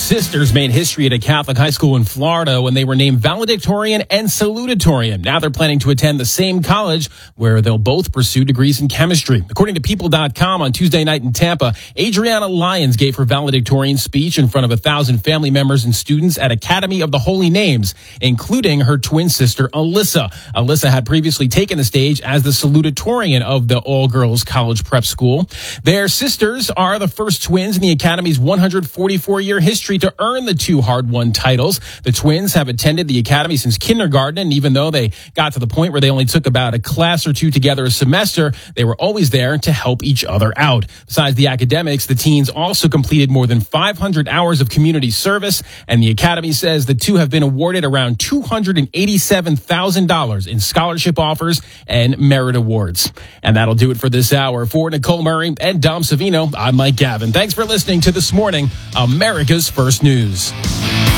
sisters made history at a Catholic high school in Florida when they were named valedictorian and salutatorian. Now they're planning to attend the same college where they'll both pursue degrees in chemistry. According to People.com, on Tuesday night in Tampa, Adriana Lyons gave her valedictorian speech in front of 1,000 family members and students at Academy of the Holy Names, including her twin sister, Alyssa. Alyssa had previously taken the stage as the salutatorian of the all-girls college prep school. Their sisters are the first twins in the Academy's 144-year history to earn the two hard-won titles. The twins have attended the Academy since kindergarten, and even though they got to the point where they only took about a class or two together a semester, they were always there to help each other out. Besides the academics, the teens also completed more than 500 hours of community service, and the Academy says the two have been awarded around $287,000 in scholarship offers and merit awards. And that'll do it for this hour. For Nicole Murray and Dom Savino, I'm Mike Gavin. Thanks for listening to This Morning, America's First News.